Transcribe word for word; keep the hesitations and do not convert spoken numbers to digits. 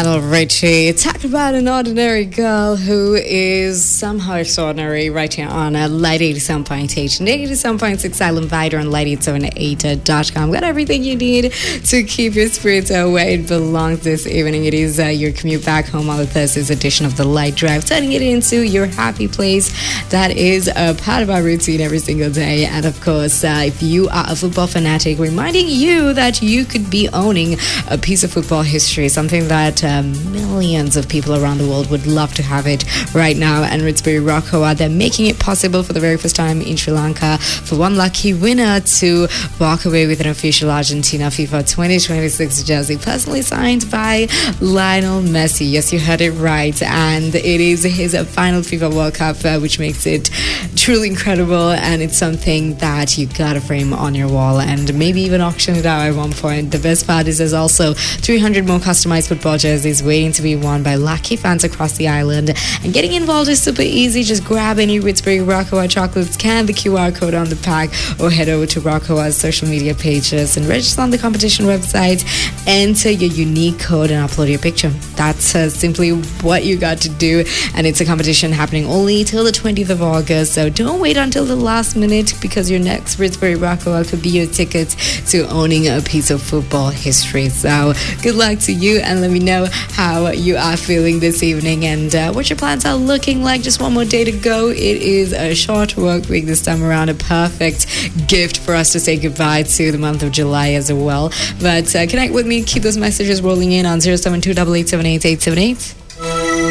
Lionel Richie talked about an ordinary girl who is somehow extraordinary right here on uh, Light eighty-seven point eight and eighty-seven point six Silent Vider on light eight seven eight dot com. Got everything you need to keep your spirits uh, where it belongs this evening. It is uh, your commute back home on the Thursday's edition of The Light Drive, turning it into your happy place that is a part of our routine every single day. And of course, uh, if you are a football fanatic, reminding you that you could be owning a piece of football history, something that um, millions of people around the world would love to have it right now. And Ridsbury Rockowa, they're making it possible for the very first time in Sri Lanka for one lucky winner to walk away with an official Argentina FIFA twenty twenty-six jersey, personally signed by Lionel Messi. Yes, you heard it right. And it is his final FIFA World Cup, uh, which makes it truly incredible. And it's something that you gotta frame on your wall and maybe even auction it out at one point. The best part is there's also three hundred more customized football jerseys waiting to be won by lucky fans across the island. And getting involved is super easy. Just grab any Ridsbury Rockowa chocolate, scan the Q R code on the pack, or head over to Rockowa's social media pages and register on the competition website. Enter your unique code and upload your picture. That's uh, simply what you got to do. And it's a competition happening only till the twentieth of August. So don't wait until the last minute, because your next Ridsbury Rockowa could be your ticket to owning a piece of football history. So good luck to you, and let me know how you are feeling this evening and uh, what your plans are looking like. Just one more day to go. It is a short work week this time around, a perfect gift for us to say goodbye to the month of July as well. But uh, connect with me, keep those messages rolling in on zero seven two eight eight seven eight eight seven eight.